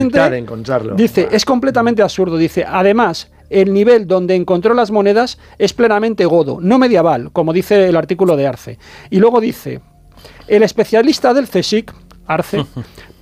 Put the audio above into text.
Intentar encontrarlo. Dice, es completamente absurdo. Dice, además, el nivel donde encontró las monedas es plenamente godo, no medieval, como dice el artículo de Arce. Y luego dice, el especialista del CSIC, Arce,